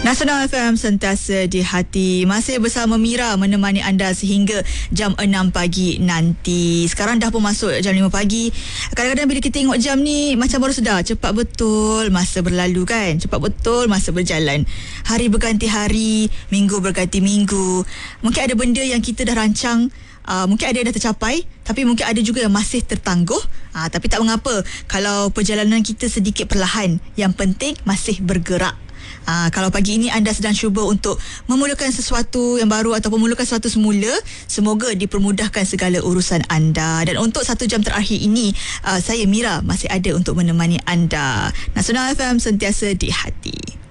Nasional FM sentiasa di hati. Masih bersama Mira menemani anda sehingga jam 6 pagi nanti. Sekarang dah pun masuk jam 5 pagi. Kadang-kadang bila kita tengok jam ni macam baru sedar, cepat betul masa berlalu kan. Cepat betul masa berjalan. Hari berganti hari, minggu berganti minggu. Mungkin ada benda yang kita dah rancang, mungkin ada yang dah tercapai, tapi mungkin ada juga yang masih tertangguh. Tapi tak mengapa kalau perjalanan kita sedikit perlahan. Yang penting masih bergerak. Kalau pagi ini anda sedang cuba untuk memulakan sesuatu yang baru ataupun memulakan sesuatu semula, semoga dipermudahkan segala urusan anda. Dan untuk 1 jam terakhir ini, saya Mira masih ada untuk menemani anda. Nasional FM sentiasa di hati.